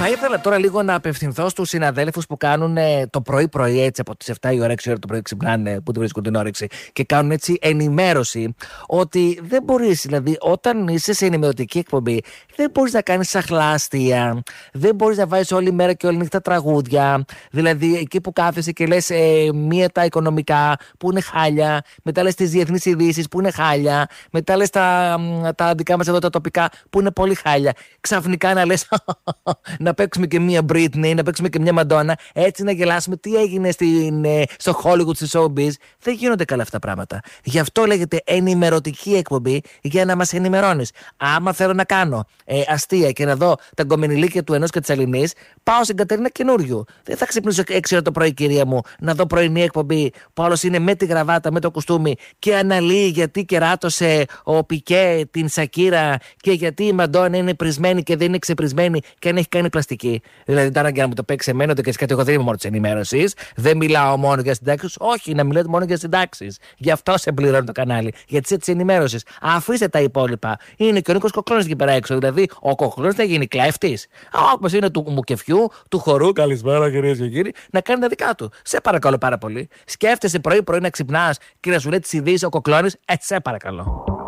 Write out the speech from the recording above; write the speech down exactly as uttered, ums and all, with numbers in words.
Θα ήθελα τώρα λίγο να απευθυνθώ στους συναδέλφους που κάνουν το πρωί-πρωί, έτσι από τις επτά η ώρα, έξι η ώρα το πρωί ξυπνάνε, που τη βρίσκουν την όρεξη και κάνουν έτσι ενημέρωση. Ότι δεν μπορείς, δηλαδή, όταν είσαι σε ενημερωτική εκπομπή, δεν μπορείς να κάνεις αχλάστια, δεν μπορείς να βάζεις όλη μέρα και όλη νύχτα τραγούδια. Δηλαδή, εκεί που κάθεσαι και λες ε, μία τα οικονομικά που είναι χάλια, μετά λες τις διεθνείς ειδήσεις που είναι χάλια, μετά λες τα, τα δικά μας εδώ τα τοπικά που είναι πολύ χάλια. Ξαφνικά να λες να παίξουμε και μία Britney, να παίξουμε και μία Madonna, έτσι να γελάσουμε τι έγινε στην, ε, στο Hollywood, στη showbiz. Δεν γίνονται καλά αυτά τα πράγματα. Γι' αυτό λέγεται ενημερωτική εκπομπή, για να μας ενημερώνεις. Άμα θέλω να κάνω ε, αστεία και να δω τα γκομενιλίκια του ενός και της Αλληνής, πάω στην Κατερίνα Καινούριου. Δεν θα ξυπνήσω έξι ώρα το πρωί, κυρία μου, να δω πρωινή εκπομπή που άλλος είναι με τη γραβάτα, με το κουστούμι και αναλύει γιατί κεράτωσε ο Πικέ την Σακύρα και γιατί η Μαντόνα είναι πρισμένη και δεν είναι ξεπρισμένη και αν έχει κάνει πλαστική. Δηλαδή, τώρα και να μου το παίξει εμένα, ότι και κάτι, εγώ δεν είμαι μόνο τη ενημέρωση, δεν μιλάω μόνο για συντάξει. Όχι, να μιλάτε μόνο για συντάξει. Γι' αυτό σε πληρώνει το κανάλι. Γιατί είσαι τη ενημέρωση. Αφήστε τα υπόλοιπα. Είναι και ο Νίκος Κοκλώνης εκεί πέρα έξω. Δηλαδή, ο Κοκλώνης θα γίνει κλέφτη. Όπως είναι του μουκεφιού, του χορού, καλησπέρα κυρίες και κύριοι, να κάνει τα δικά του. Σε παρακαλώ πάρα πολύ. Σκέφτεσαι πρωί-πρωί να ξυπνά και να σου λέει τι ειδήσει ο Κοκλώνης. Ε, σε παρακαλώ.